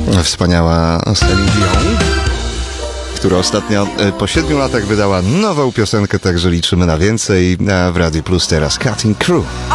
Wspaniała Celine Dion, która ostatnio po 7 latach wydała nową piosenkę, także liczymy na więcej. A w Radiu Plus teraz Cutting Crew.